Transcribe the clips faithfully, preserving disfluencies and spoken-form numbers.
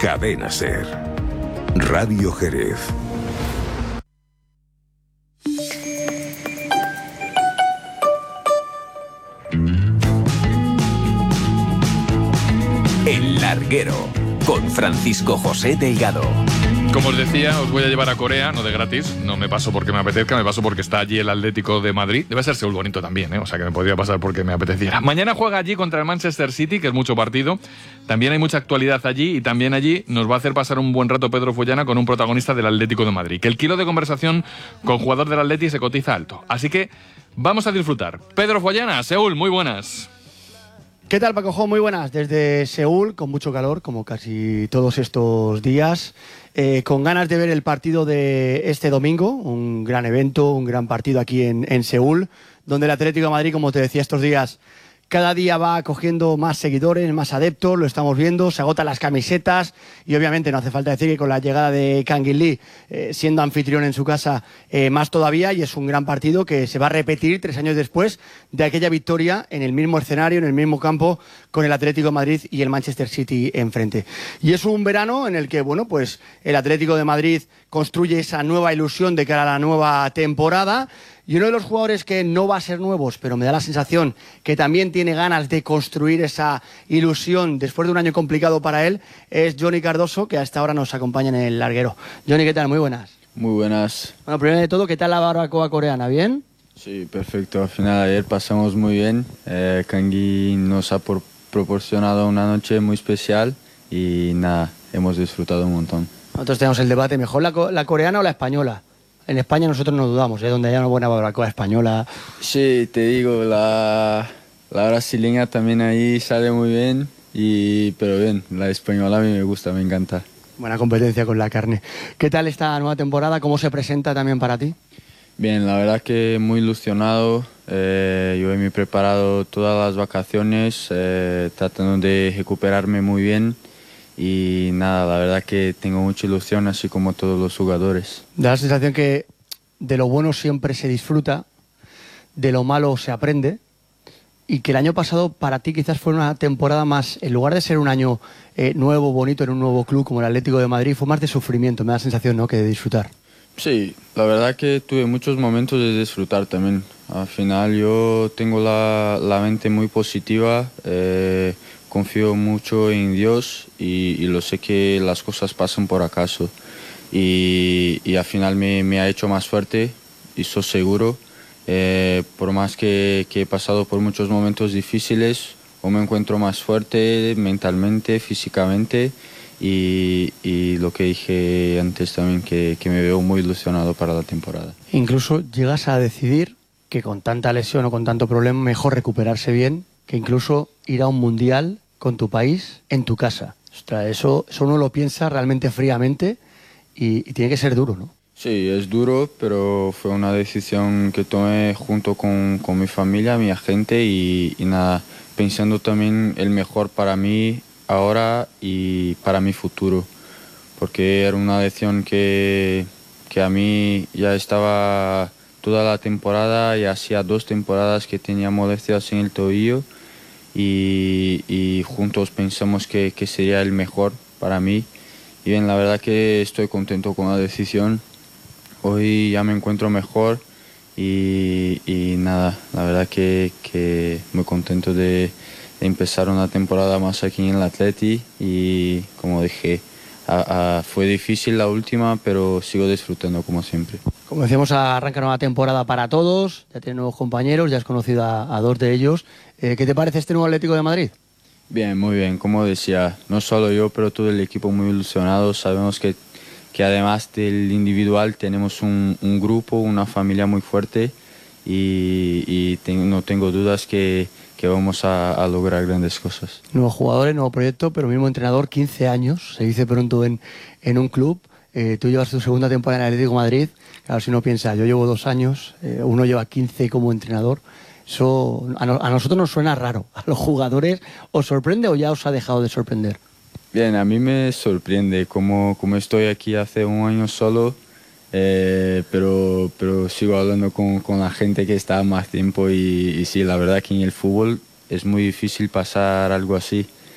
Cadena Ser. Radio Jerez. El Larguero, con Francisco José Delgado. Como os decía, os voy a llevar a Corea, no de gratis, no me paso porque me apetezca, me paso porque está allí el Atlético de Madrid. Debe ser Seúl bonito también, ¿eh? O sea que me podría pasar porque me apeteciera. Mañana juega allí contra el Manchester City, que es mucho partido. También hay mucha actualidad allí y también allí nos va a hacer pasar un buen rato Pedro Follana con un protagonista del Atlético de Madrid. Que el kilo de conversación con jugador del Atleti se cotiza alto. Así que vamos a disfrutar. Pedro Follana, Seúl, muy buenas. ¿Qué tal, Paco? Muy buenas. Desde Seúl, con mucho calor, como casi todos estos días, eh, con ganas de ver el partido de este domingo, un gran evento, un gran partido aquí en, en Seúl, donde el Atlético de Madrid, como te decía estos días, cada día va cogiendo más seguidores, más adeptos, lo estamos viendo, se agotan las camisetas y obviamente no hace falta decir que con la llegada de Kang In Lee, eh, siendo anfitrión en su casa, eh, más todavía, y es un gran partido que se va a repetir tres años después de aquella victoria en el mismo escenario, en el mismo campo, con el Atlético de Madrid y el Manchester City enfrente. Y es un verano en el que, bueno, pues el Atlético de Madrid construye esa nueva ilusión de cara a la nueva temporada. Y uno de los jugadores que no va a ser nuevos, pero me da la sensación que también tiene ganas de construir esa ilusión después de un año complicado para él, es Johnny Cardoso, que hasta ahora nos acompaña en el Larguero. Johnny, ¿qué tal? Muy buenas. Muy buenas. Bueno, primero de todo, ¿qué tal la barbacoa coreana? ¿Bien? Sí, perfecto. Al final ayer pasamos muy bien. Eh, Kangi nos ha por, proporcionado una noche muy especial y nada, hemos disfrutado un montón. Nosotros tenemos el debate, ¿mejor la, la coreana o la española? En España nosotros no dudamos, ¿eh? Donde haya una buena barbacoa española. Sí, te digo, la, la brasileña también ahí sale muy bien, y, pero bien, la española a mí me gusta, me encanta. Buena competencia con la carne. ¿Qué tal esta nueva temporada? ¿Cómo se presenta también para ti? Bien, la verdad que muy ilusionado. Eh, yo he preparado todas las vacaciones, eh, tratando de recuperarme muy bien. Y nada, la verdad que tengo mucha ilusión, así como todos los jugadores. Da la sensación que de lo bueno siempre se disfruta, de lo malo se aprende, y que el año pasado para ti quizás fue una temporada más, en lugar de ser un año eh, nuevo, bonito, en un nuevo club como el Atlético de Madrid, fue más de sufrimiento, me da la sensación, ¿no?, que de disfrutar. Sí, la verdad que tuve muchos momentos de disfrutar también. Al final yo tengo la, la mente muy positiva, eh, confío mucho en Dios y, y lo sé que las cosas pasan por acaso. Y, y al final me, me ha hecho más fuerte y soy seguro. Eh, por más que, que he pasado por muchos momentos difíciles, o me encuentro más fuerte mentalmente, físicamente. Y, y lo que dije antes también, que, que me veo muy ilusionado para la temporada. Incluso llegas a decidir que con tanta lesión o con tanto problema mejor recuperarse bien que incluso ir a un mundial con tu país en tu casa. Ostras, eso, eso uno lo piensa realmente fríamente y, y tiene que ser duro, ¿no? Sí, es duro, pero fue una decisión que tomé junto con, con mi familia, mi agente y, y nada, pensando también el mejor para mí ahora y para mi futuro, porque era una decisión que, que a mí ya estaba toda la temporada y hacía dos temporadas que tenía molestias en el tobillo y, y juntos pensamos que, que sería el mejor para mí. Y bien, la verdad que estoy contento con la decisión. Hoy ya me encuentro mejor y, y nada, la verdad que, que muy contento de, de empezar una temporada más aquí en el Atleti y como dije, a, a, fue difícil la última, pero sigo disfrutando como siempre. Como decíamos, arranca nueva temporada para todos, ya tienes nuevos compañeros, ya has conocido a, a dos de ellos. Eh, ¿Qué te parece este nuevo Atlético de Madrid? Bien, muy bien, como decía, no solo yo, pero todo el equipo muy ilusionado. Sabemos que, que además del individual tenemos un, un grupo, una familia muy fuerte y, y ten, no tengo dudas que, que vamos a, a lograr grandes cosas. Nuevos jugadores, nuevo proyecto, pero mismo entrenador, quince años, se dice pronto en, en un club. Eh, tú llevas tu segunda temporada en el Atlético de Madrid. Claro, si uno piensa, yo llevo dos años, eh, uno lleva quince como entrenador. Eso a, no, a nosotros nos suena raro. ¿A los jugadores os sorprende o ya os ha dejado de sorprender? Bien, a mí me sorprende, como, como estoy aquí hace un año solo, eh, pero, pero sigo hablando con, con la gente que está más tiempo y, y sí, la verdad que en el fútbol es muy difícil pasar algo así.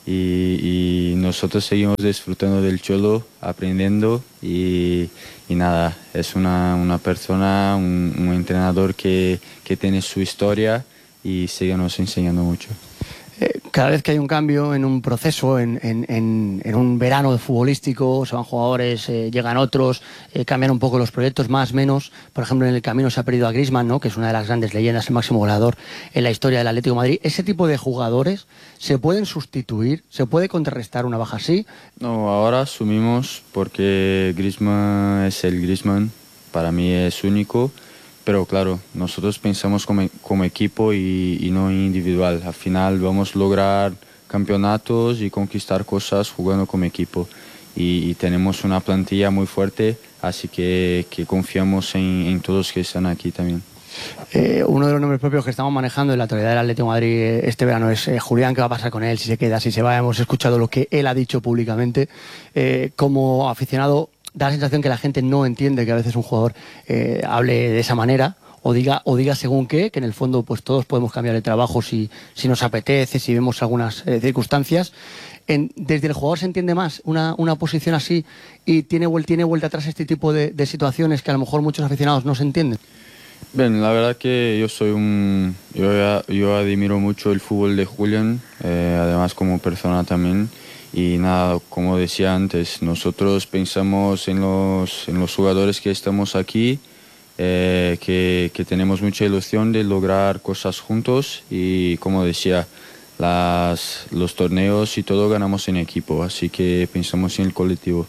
y, y nosotros seguimos disfrutando del Cholo, aprendiendo y, y nada, es una, una persona, un, un entrenador que, que tiene su historia y sigue nos enseñando mucho. Eh, cada vez que hay un cambio en un proceso, en, en, en, en un verano futbolístico, se van jugadores, eh, llegan otros, eh, cambian un poco los proyectos, más, menos. Por ejemplo, en el camino se ha perdido a Griezmann, ¿no?, que es una de las grandes leyendas, el máximo goleador en la historia del Atlético de Madrid. ¿Ese tipo de jugadores se pueden sustituir? ¿Se puede contrarrestar una baja así? No, ahora asumimos porque Griezmann es el Griezmann, para mí es único. Pero claro, nosotros pensamos como, como equipo y, y no individual. Al final vamos a lograr campeonatos y conquistar cosas jugando como equipo. Y, y tenemos una plantilla muy fuerte, así que, que confiamos en, en todos que están aquí también. Eh, uno de los nombres propios que estamos manejando en la actualidad del Atlético de Madrid este verano es eh, Julián. ¿Qué va a pasar con él? Si se queda, si se va. Hemos escuchado lo que él ha dicho públicamente. Eh, como aficionado, da la sensación que la gente no entiende que a veces un jugador eh, hable de esa manera o diga, o diga según qué, que en el fondo pues todos podemos cambiar de trabajo si, si nos apetece, si vemos algunas eh, circunstancias. En, desde el jugador se entiende más una, una posición así y tiene, tiene vuelta atrás este tipo de, de situaciones que a lo mejor muchos aficionados no se entienden. Bien, la verdad que yo soy un... Yo, yo admiro mucho el fútbol de Julián, eh, además como persona también. Y nada, como decía antes, nosotros pensamos en los, en los jugadores que estamos aquí, eh, que, que tenemos mucha ilusión de lograr cosas juntos y como decía, las, los torneos y todo ganamos en equipo, así que pensamos en el colectivo.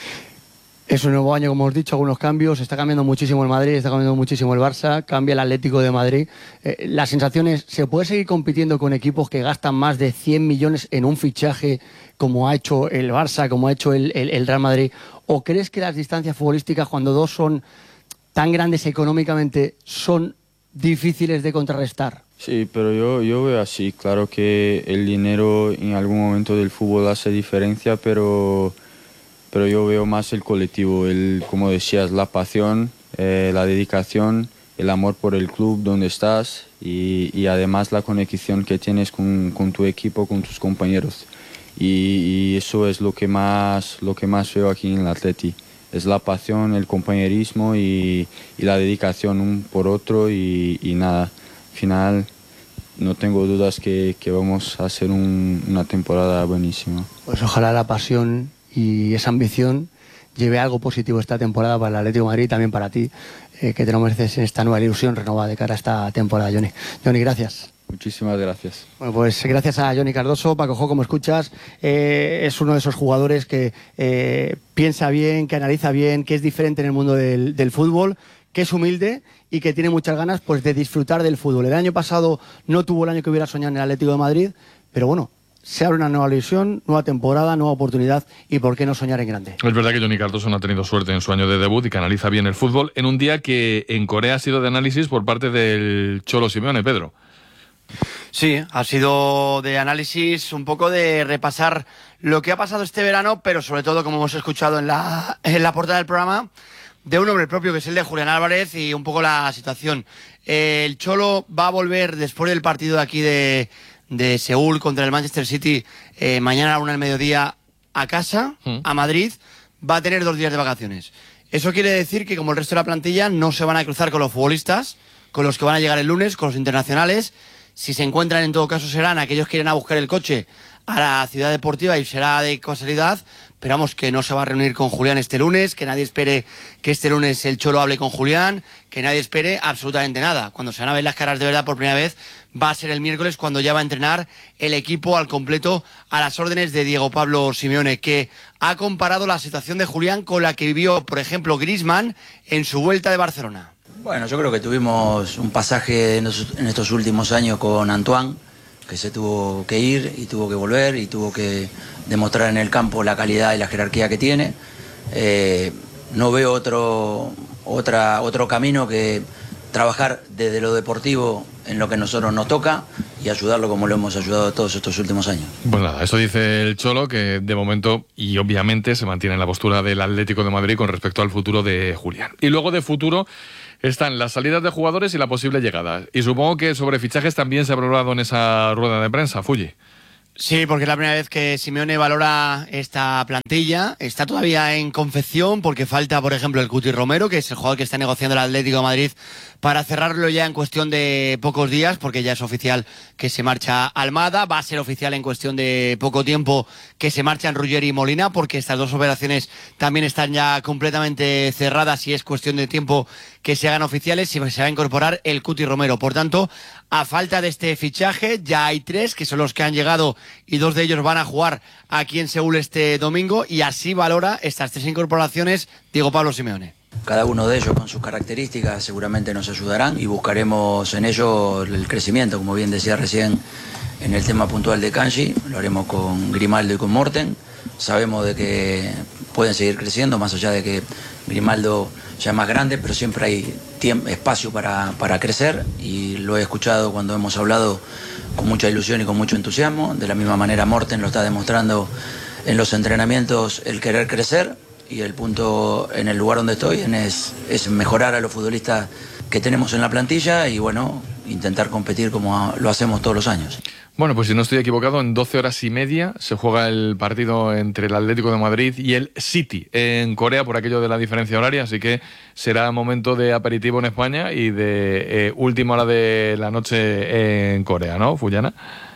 Es un nuevo año, como os he dicho, algunos cambios. Está cambiando muchísimo el Madrid, está cambiando muchísimo el Barça, cambia el Atlético de Madrid. Eh, la sensación es, ¿se puede seguir compitiendo con equipos que gastan más de cien millones en un fichaje como ha hecho el Barça, como ha hecho el, el, el Real Madrid? ¿O crees que las distancias futbolísticas, cuando dos son tan grandes económicamente, son difíciles de contrarrestar? Sí, pero yo, yo veo así. Claro que el dinero en algún momento del fútbol hace diferencia, pero... pero yo veo más el colectivo, el, como decías, la pasión, eh, la dedicación, el amor por el club donde estás y, y además la conexión que tienes con, con tu equipo, con tus compañeros. Y, y eso es lo que más, lo que más veo aquí en el Atleti. Es la pasión, el compañerismo y, y la dedicación un por otro y, y nada, al final no tengo dudas que, que vamos a hacer un, una temporada buenísima. Pues ojalá la pasión y esa ambición lleve algo positivo esta temporada para el Atlético de Madrid y también para ti, eh, que te lo mereces en esta nueva ilusión renovada de cara a esta temporada, Johnny. Johnny, gracias. Muchísimas gracias. Bueno, pues gracias a Johnny Cardoso. Paco Jo, como escuchas, eh, es uno de esos jugadores que eh, piensa bien, que analiza bien, que es diferente en el mundo del, del fútbol, que es humilde y que tiene muchas ganas pues, de disfrutar del fútbol. El año pasado no tuvo el año que hubiera soñado en el Atlético de Madrid, pero bueno, se abre una nueva ilusión, nueva temporada, nueva oportunidad y por qué no soñar en grande. Es verdad que Johnny Cardoso no ha tenido suerte en su año de debut y que analiza bien el fútbol en un día que en Corea ha sido de análisis por parte del Cholo Simeone, Pedro. Sí, ha sido de análisis, un poco de repasar lo que ha pasado este verano, pero sobre todo, como hemos escuchado en la, en la portada del programa, de un hombre propio que es el de Julián Álvarez y un poco la situación. El Cholo va a volver después del partido de aquí de... de Seúl contra el Manchester City, eh, mañana a la una del mediodía a casa, mm. a Madrid, va a tener dos días de vacaciones. Eso quiere decir que, como el resto de la plantilla, no se van a cruzar con los futbolistas, con los que van a llegar el lunes, con los internacionales. Si se encuentran, en todo caso, serán aquellos que irán a buscar el coche a la ciudad deportiva y será de casualidad. Pero vamos, que no se va a reunir con Julián este lunes, que nadie espere que este lunes el Cholo hable con Julián, que nadie espere absolutamente nada. Cuando se van a ver las caras de verdad por primera vez va a ser el miércoles, cuando ya va a entrenar el equipo al completo a las órdenes de Diego Pablo Simeone, que ha comparado la situación de Julián con la que vivió, por ejemplo, Griezmann en su vuelta de Barcelona. Bueno, yo creo que tuvimos un pasaje en estos últimos años con Antoine, que se tuvo que ir y tuvo que volver y tuvo que demostrar en el campo la calidad y la jerarquía que tiene. Eh, no veo otro, otra, otro camino que trabajar desde lo deportivo en lo que a nosotros nos toca y ayudarlo como lo hemos ayudado todos estos últimos años. Pues nada, eso dice el Cholo, que de momento y obviamente se mantiene en la postura del Atlético de Madrid con respecto al futuro de Julián. Y luego de futuro están las salidas de jugadores y la posible llegada. Y supongo que sobre fichajes también se ha hablado en esa rueda de prensa, Fulli. Sí, porque es la primera vez que Simeone valora esta plantilla. Está todavía en confección porque falta, por ejemplo, el Cuti Romero, que es el jugador que está negociando el Atlético de Madrid para cerrarlo ya en cuestión de pocos días, porque ya es oficial que se marcha Almada. Va a ser oficial en cuestión de poco tiempo que se marchan Ruggeri y Molina, porque estas dos operaciones también están ya completamente cerradas y es cuestión de tiempo que se hagan oficiales y se va a incorporar el Cuti Romero. Por tanto, a falta de este fichaje, ya hay tres que son los que han llegado y dos de ellos van a jugar aquí en Seúl este domingo, y así valora estas tres incorporaciones Diego Pablo Simeone. Cada uno de ellos con sus características seguramente nos ayudarán y buscaremos en ello el crecimiento, como bien decía recién en el tema puntual de Kanji. Lo haremos con Grimaldo y con Morten. Sabemos de que pueden seguir creciendo, más allá de que Grimaldo ya es más grande, pero siempre hay tiempo, espacio para, para crecer, y lo he escuchado cuando hemos hablado con mucha ilusión y con mucho entusiasmo. De la misma manera Morten lo está demostrando en los entrenamientos, el querer crecer, y el punto en el lugar donde estoy en es, es mejorar a los futbolistas que tenemos en la plantilla y bueno, intentar competir como lo hacemos todos los años. Bueno, pues si no estoy equivocado, en doce horas y media se juega el partido entre el Atlético de Madrid y el City en Corea por aquello de la diferencia horaria, así que será momento de aperitivo en España y de eh, última hora de la noche en Corea, ¿no, Fullana?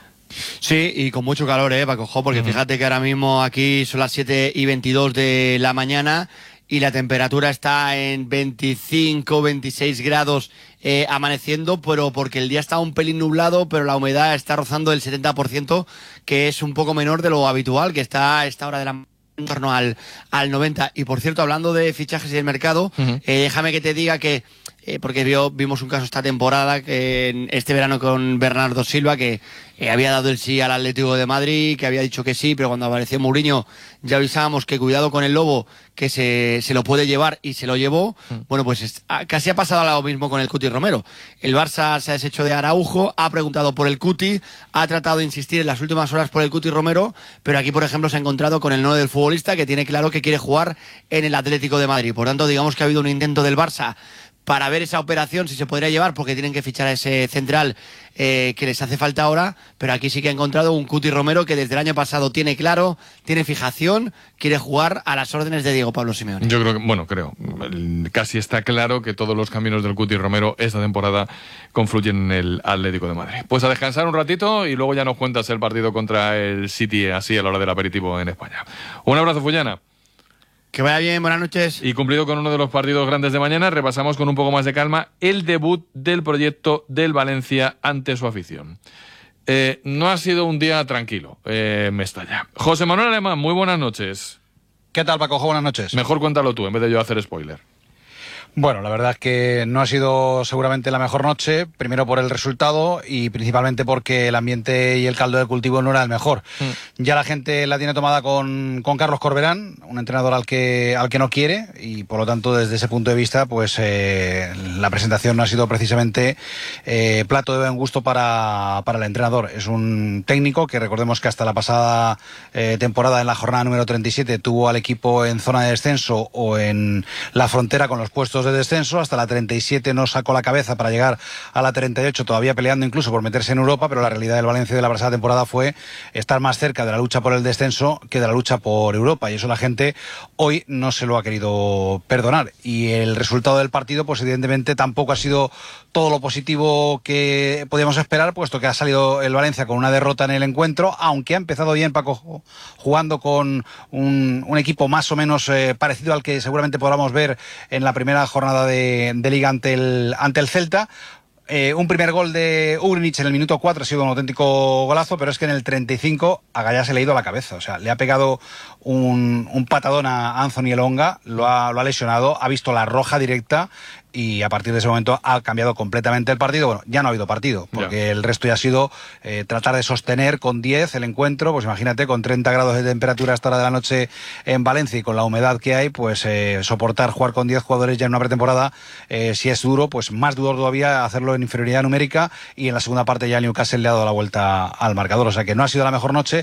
Sí, y con mucho calor, ¿eh, Paco Jo? Porque uh-huh. Fíjate que ahora mismo aquí son las siete y veintidós de la mañana y la temperatura está en veinticinco, veintiséis grados eh, amaneciendo, pero porque el día está un pelín nublado, pero la humedad está rozando el setenta por ciento, que es un poco menor de lo habitual, que está a esta hora de la mañana en torno al, al noventa. Y por cierto, hablando de fichajes y del mercado, uh-huh. eh, déjame que te diga que Eh, porque vio, vimos un caso esta temporada, que en este verano con Bernardo Silva, que eh, había dado el sí al Atlético de Madrid, que había dicho que sí, pero cuando apareció Mourinho ya avisábamos que cuidado con el lobo, que se, se lo puede llevar, y se lo llevó. Mm. Bueno, pues es, a, casi ha pasado lo mismo con el Cuti Romero. El Barça se ha deshecho de Araujo, ha preguntado por el Cuti, ha tratado de insistir en las últimas horas por el Cuti Romero, pero aquí, por ejemplo, se ha encontrado con el no del futbolista, que tiene claro que quiere jugar en el Atlético de Madrid. Por tanto, digamos que ha habido un intento del Barça para ver esa operación, si se podría llevar, porque tienen que fichar a ese central eh, que les hace falta ahora, pero aquí sí que ha encontrado un Cuti Romero que desde el año pasado tiene claro, tiene fijación, quiere jugar a las órdenes de Diego Pablo Simeone. Yo creo que, bueno, creo, casi está claro que todos los caminos del Cuti Romero esta temporada confluyen en el Atlético de Madrid. Pues a descansar un ratito y luego ya nos cuentas el partido contra el City, así a la hora del aperitivo en España. Un abrazo, Fullana. Que vaya bien, buenas noches. Y cumplido con uno de los partidos grandes de mañana, repasamos con un poco más de calma el debut del proyecto del Valencia ante su afición. Eh, no ha sido un día tranquilo eh, en Mestalla. José Manuel Alemán, muy buenas noches. ¿Qué tal, Paco? Buenas noches. Mejor cuéntalo tú, en vez de yo hacer spoiler. Bueno, la verdad es que no ha sido seguramente la mejor noche, primero por el resultado y principalmente porque el ambiente y el caldo de cultivo no era el mejor. Mm. Ya la gente la tiene tomada con, con Carlos Corberán, un entrenador al que, al que no quiere, y por lo tanto desde ese punto de vista pues eh, la presentación no ha sido precisamente eh, plato de buen gusto para, para el entrenador. Es un técnico que recordemos que hasta la pasada eh, temporada, en la jornada número treinta y siete, tuvo al equipo en zona de descenso o en la frontera con los puestos de descenso. Hasta la treinta y siete no sacó la cabeza para llegar a la treinta y ocho, todavía peleando incluso por meterse en Europa, pero la realidad del Valencia de la pasada temporada fue estar más cerca de la lucha por el descenso que de la lucha por Europa, y eso la gente hoy no se lo ha querido perdonar. Y el resultado del partido pues evidentemente tampoco ha sido todo lo positivo que podíamos esperar, puesto que ha salido el Valencia con una derrota en el encuentro, aunque ha empezado bien, Paco, jugando con un, un equipo más o menos eh, parecido al que seguramente podamos ver en la primera jornada de, de Liga ante el, ante el Celta. Eh, un primer gol de Ugrinic en el minuto cuatro ha sido un auténtico golazo, pero es que en el treinta y cinco a Gallá se le ha ido a la cabeza. O sea, le ha pegado un, un patadón a Anthony Elonga, lo ha, lo ha lesionado, ha visto la roja directa, y a partir de ese momento ha cambiado completamente el partido. Bueno, ya no ha habido partido, porque yeah. el resto ya ha sido eh, tratar de sostener con diez el encuentro. Pues imagínate, con treinta grados de temperatura a esta hora de la noche en Valencia y con la humedad que hay, pues eh, soportar jugar con diez jugadores ya en una pretemporada, eh, si es duro, pues más duro todavía hacerlo en inferioridad numérica, y en la segunda parte ya Newcastle le ha dado la vuelta al marcador. O sea que no ha sido la mejor noche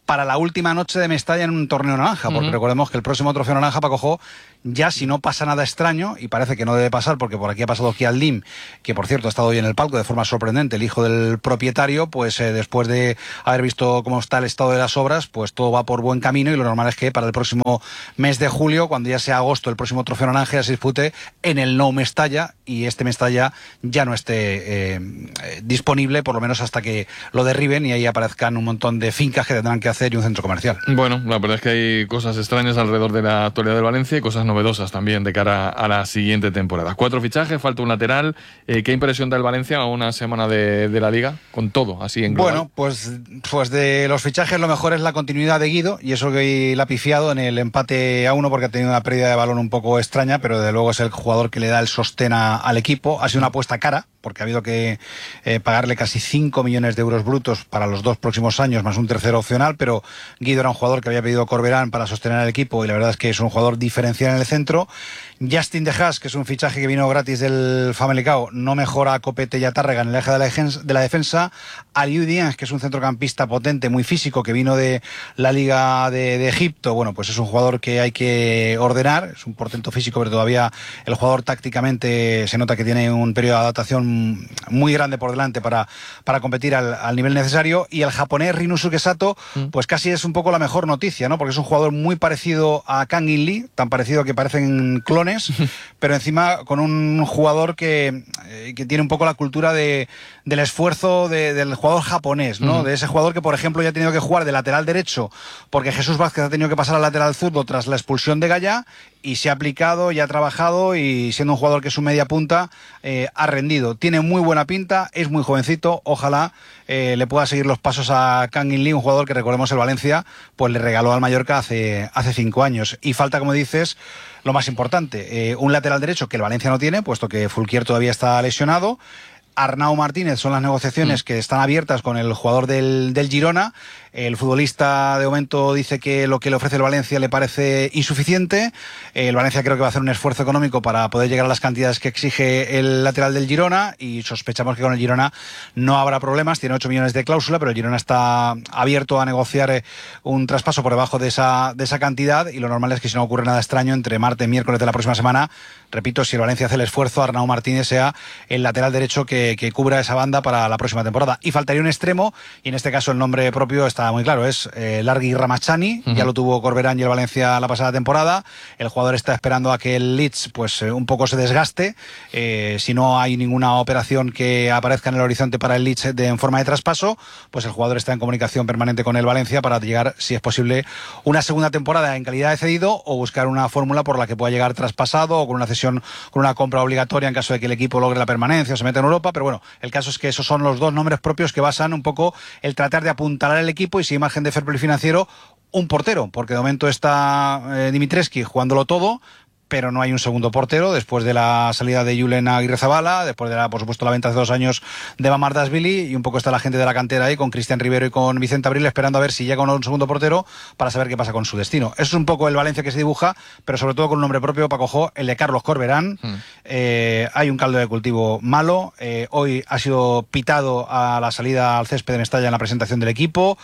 para la última noche de Mestalla en un torneo naranja, porque uh-huh. recordemos que el próximo trofeo naranja, Paco Jo, ya si no pasa nada extraño, y parece que no debe pasar, porque por aquí ha pasado Kialdim, que por cierto ha estado hoy en el palco de forma sorprendente, el hijo del propietario, pues eh, después de haber visto cómo está el estado de las obras, pues todo va por buen camino, y lo normal es que para el próximo mes de julio, cuando ya sea agosto, el próximo trofeo naranja ya se dispute en el Nou Mestalla, y este Mestalla ya no esté eh, disponible, por lo menos hasta que lo derriben y ahí aparezcan un montón de fincas que tendrán que hacer y un centro comercial. Bueno, la verdad es que hay cosas extrañas alrededor de la actualidad del Valencia y cosas novedosas también de cara a la siguiente temporada. Cuatro fichajes, falta un lateral. Eh, ¿Qué impresión da el Valencia a una semana de, de la Liga? Con todo, así en global. Bueno, pues, pues de los fichajes lo mejor es la continuidad de Guido, y eso que la ha pifiado en el empate a uno porque ha tenido una pérdida de balón un poco extraña, pero desde luego es el jugador que le da el sostén a, al equipo. Ha sido una apuesta cara, porque ha habido que eh, pagarle casi cinco millones de euros brutos para los dos próximos años, más un tercero opcional, pero Guido era un jugador que había pedido Corberán para sostener al equipo, y la verdad es que es un jugador diferencial en el centro. Justin De Haas, que es un fichaje que vino gratis del Famalicão, no mejora a Copete y a Tárrega en el eje de la, de la defensa. Aliou Dieng, que es un centrocampista potente, muy físico, que vino de la Liga de, de Egipto, bueno, pues es un jugador que hay que ordenar, es un portento físico, pero todavía el jugador tácticamente se nota que tiene un periodo de adaptación muy grande por delante para, para competir al, al nivel necesario. Y el japonés Rinnosuke Sato, mm. pues casi es un poco la mejor noticia, ¿no? Porque es un jugador muy parecido a Kang In Lee, tan parecido que parecen clones, pero encima con un jugador que, eh, que tiene un poco la cultura de, del esfuerzo de, del jugador japonés, ¿no? Mm. De ese jugador que, por ejemplo, ya ha tenido que jugar de lateral derecho porque Jesús Vázquez ha tenido que pasar al lateral zurdo tras la expulsión de Gaya, y se ha aplicado y ha trabajado, y siendo un jugador que es un media punta, eh, ha rendido. Tiene muy buena pinta, es muy jovencito, ojalá eh, le pueda seguir los pasos a Kang In Lee, un jugador que, recordemos, el Valencia pues le regaló al Mallorca hace, hace cinco años. Y falta, como dices, lo más importante, eh, un lateral derecho que el Valencia no tiene, puesto que Fulquier todavía está lesionado. Arnau Martínez, son las negociaciones mm. que están abiertas con el jugador del, del Girona. El futbolista de momento dice que lo que le ofrece el Valencia le parece insuficiente. El Valencia creo que va a hacer un esfuerzo económico para poder llegar a las cantidades que exige el lateral del Girona, y sospechamos que con el Girona no habrá problemas. Tiene ocho millones de cláusula, pero el Girona está abierto a negociar un traspaso por debajo de esa, de esa cantidad, y lo normal es que, si no ocurre nada extraño, entre martes y miércoles de la próxima semana, repito, si el Valencia hace el esfuerzo, Arnau Martínez sea el lateral derecho que, que cubra esa banda para la próxima temporada. Y faltaría un extremo, y en este caso el nombre propio está muy claro, es eh, Largui Ramachani. Uh-huh. Ya lo tuvo Corberán y el Valencia la pasada temporada. El jugador está esperando a que el Leeds pues eh, un poco se desgaste. Eh, si no hay ninguna operación que aparezca en el horizonte para el Leeds de, en forma de traspaso, pues el jugador está en comunicación permanente con el Valencia para llegar, si es posible, una segunda temporada en calidad de cedido, o buscar una fórmula por la que pueda llegar traspasado, o con una cesión, con una compra obligatoria en caso de que el equipo logre la permanencia o se meta en Europa. Pero bueno, el caso es que esos son los dos nombres propios que basan un poco el tratar de apuntalar el equipo, y sin margen de fair play financiero, un portero, porque de momento está eh, Dimitrescu jugándolo todo, pero no hay un segundo portero después de la salida de Julen Aguirrezabala, después de la, por supuesto, la venta hace dos años de Mamardashvili, y un poco está la gente de la cantera ahí con Cristian Rivero y con Vicente Abril esperando a ver si llega un segundo portero para saber qué pasa con su destino. Eso es un poco el Valencia que se dibuja, pero sobre todo con un nombre propio, Paco Jo, el de Carlos Corberán. Mm. Eh, hay un caldo de cultivo malo. Eh, hoy ha sido pitado a la salida al césped de Mestalla en la presentación del equipo.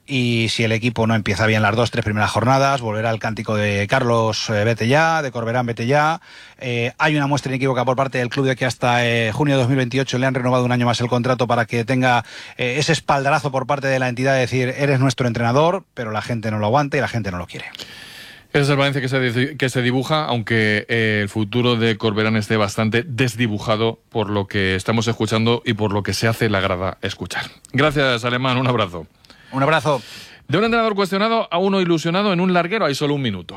Y si el equipo no empieza bien las dos, tres primeras jornadas, volverá el cántico de Carlos, eh, vete ya, de Corberán, vete ya. Eh, hay una muestra inequívoca por parte del club de que hasta eh, junio de dos mil veintiocho le han renovado un año más el contrato para que tenga eh, ese espaldarazo por parte de la entidad de decir, eres nuestro entrenador, pero la gente no lo aguanta y la gente no lo quiere. Ese es el Valencia que se, que se dibuja, aunque eh, el futuro de Corberán esté bastante desdibujado por lo que estamos escuchando y por lo que se hace la grada escuchar. Gracias, Alemán, un abrazo. Un abrazo. De un entrenador cuestionado a uno ilusionado en un larguero hay solo un minuto.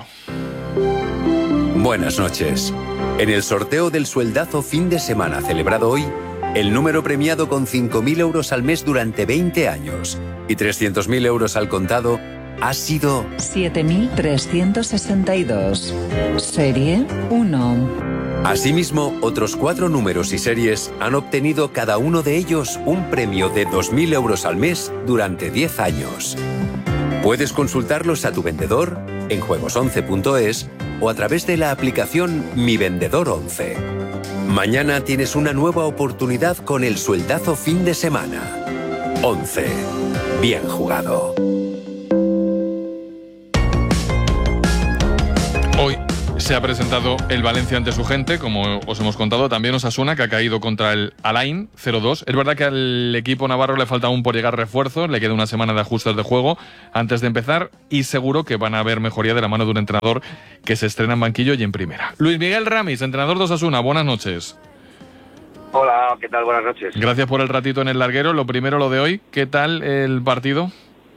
Buenas noches. En el sorteo del sueldazo fin de semana celebrado hoy, el número premiado con cinco mil euros al mes durante veinte años y trescientos mil euros al contado ha sido siete mil trescientos sesenta y dos. Serie uno. Asimismo, otros cuatro números y series han obtenido cada uno de ellos un premio de dos mil euros al mes durante diez años. Puedes consultarlos a tu vendedor, en juegos once punto es o a través de la aplicación Mi Vendedor once. Mañana tienes una nueva oportunidad con el sueldazo fin de semana. once. Bien jugado. Se ha presentado el Valencia ante su gente, como os hemos contado. También Osasuna, que ha caído contra el Alain cero dos. Es verdad que al equipo navarro le falta aún por llegar refuerzos, le queda una semana de ajustes de juego antes de empezar y seguro que van a haber mejoría de la mano de un entrenador que se estrena en banquillo y en primera. Luis Miguel Ramis, entrenador de Osasuna, buenas noches. Hola, ¿qué tal? Buenas noches. Gracias por el ratito en el larguero. Lo primero, lo de hoy, ¿qué tal el partido?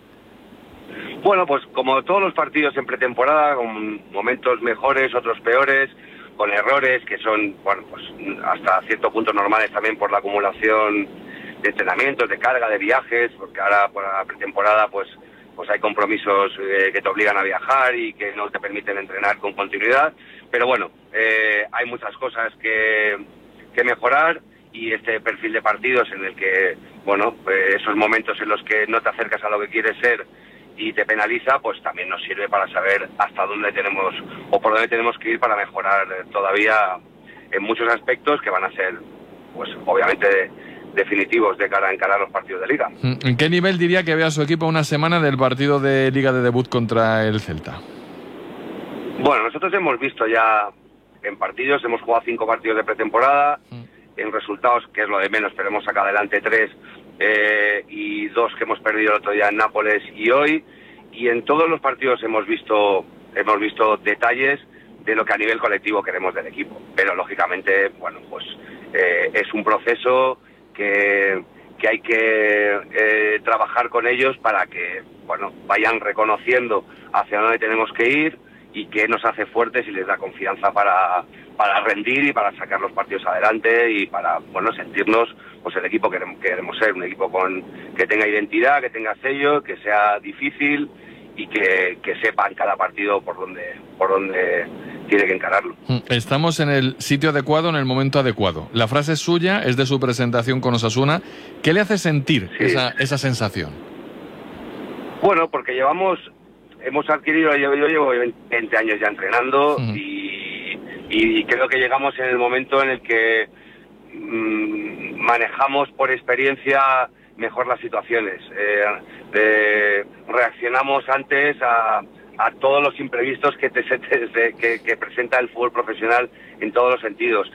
Bueno, pues como todos los partidos en pretemporada, con momentos mejores, otros peores, con errores que son, bueno, pues hasta cierto punto normales también por la acumulación de entrenamientos, de carga, de viajes, porque ahora por la pretemporada pues pues hay compromisos eh, que te obligan a viajar y que no te permiten entrenar con continuidad. Pero bueno, eh, hay muchas cosas que, que mejorar y este perfil de partidos en el que, bueno, eh, esos momentos en los que no te acercas a lo que quieres ser y te penaliza, pues también nos sirve para saber hasta dónde tenemos o por dónde tenemos que ir para mejorar todavía en muchos aspectos que van a ser, pues obviamente, definitivos de cara a encarar los partidos de Liga. ¿En qué nivel diría que vea su equipo una semana del partido de Liga de debut contra el Celta? Bueno, nosotros hemos visto ya en partidos, hemos jugado cinco partidos de pretemporada, mm. en resultados, que es lo de menos, pero hemos sacado adelante tres, Eh, y dos que hemos perdido el otro día en Nápoles y hoy, y en todos los partidos hemos visto hemos visto detalles de lo que a nivel colectivo queremos del equipo, pero lógicamente, bueno, pues eh, es un proceso que, que hay que eh, trabajar con ellos para que, bueno, vayan reconociendo hacia dónde tenemos que ir y qué nos hace fuertes y les da confianza para, para rendir y para sacar los partidos adelante y para, bueno, sentirnos pues el equipo que queremos, queremos ser, un equipo con que tenga identidad, que tenga sello, que sea difícil y que, que sepa en cada partido por dónde, por dónde tiene que encararlo. Estamos en el sitio adecuado, en el momento adecuado. La frase es suya, es de su presentación con Osasuna. ¿Qué le hace sentir sí. esa, esa sensación? Bueno, porque llevamos, hemos adquirido, yo, yo llevo veinte años ya entrenando uh-huh. y, y creo que llegamos en el momento en el que mmm, manejamos por experiencia mejor las situaciones, eh, eh, reaccionamos antes a, a todos los imprevistos que, te, te, que, que presenta el fútbol profesional en todos los sentidos.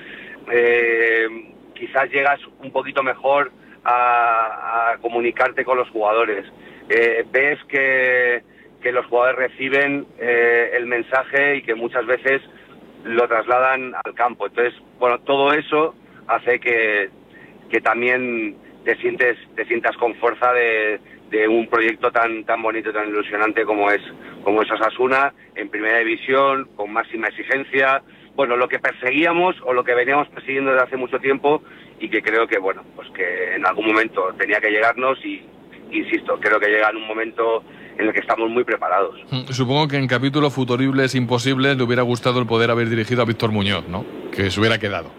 Eh, quizás llegas un poquito mejor a, a comunicarte con los jugadores, eh, ves que, que los jugadores reciben eh, el mensaje y que muchas veces lo trasladan al campo. Entonces, bueno, todo eso hace que, que también te sientes te sientas con fuerza de, de un proyecto tan tan bonito, tan ilusionante como es como es Osasuna, en primera división, con máxima exigencia, bueno, lo que perseguíamos o lo que veníamos persiguiendo desde hace mucho tiempo y que creo que, bueno, pues que en algún momento tenía que llegarnos y, insisto, creo que llega en un momento en el que estamos muy preparados. Supongo que en capítulos futuribles imposibles le hubiera gustado el poder haber dirigido a Víctor Muñoz, ¿no? Que se hubiera quedado.